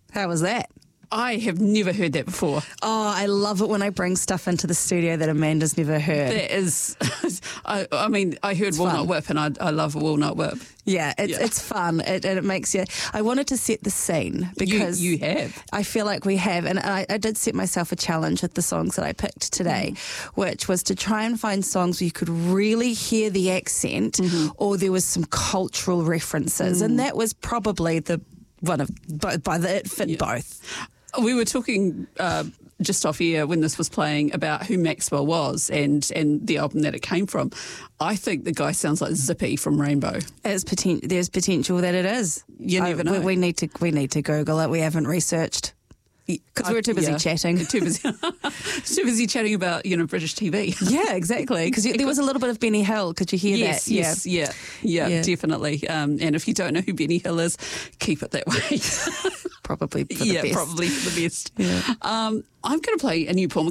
How was that? I have never heard that before. Oh, I love it when I bring stuff into the studio that Amanda's never heard. That is, I mean, I heard Walnut fun. Whip, and I love a Walnut Whip. Yeah, it's fun. It makes you... I wanted to set the scene because... You have. I feel like we have. And I did set myself a challenge with the songs that I picked today, which was to try and find songs where you could really hear the accent or there was some cultural references. And that was probably the one of... It fit both. We were talking just off air when this was playing about who Maxwell was and the album that it came from. I think the guy sounds like Zippy from Rainbow. There's potential that it is. You never know. We need to Google it. We haven't researched because we were too busy chatting. Too busy chatting about British TV. Yeah, exactly. Because there was a little bit of Benny Hill. Could you hear that? Yes, yeah, definitely. And if you don't know who Benny Hill is, keep it that way. Probably for the best. Probably for the best. Yeah. I'm going to play a new Paul